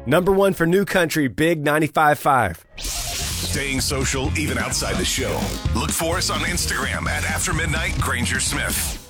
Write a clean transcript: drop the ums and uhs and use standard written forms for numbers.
Number one for New Country, Big 95.5. Staying social even outside the show. Look for us on Instagram at After Midnight Granger Smith.